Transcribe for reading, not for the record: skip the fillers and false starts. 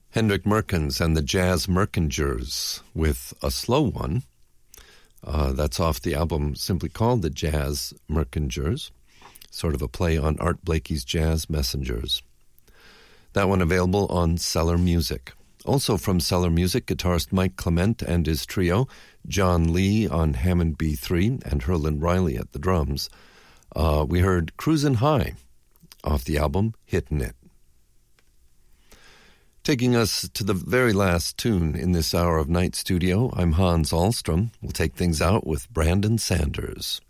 Hendrik Merkens and the Jazz Merkingers with a slow one. That's off the album simply called The Jazz Merkingers, sort of a play on Art Blakey's Jazz Messengers. That one available on Cellar Music. Also from Cellar Music, guitarist Mike Clement and his trio, John Lee on Hammond B3 and Herlin Riley at the drums. We heard Cruisin' High off the album Hittin' It. Taking us to the very last tune in this hour of Night Studio, I'm Hans Ahlstrom. We'll take things out with Brandon Sanders.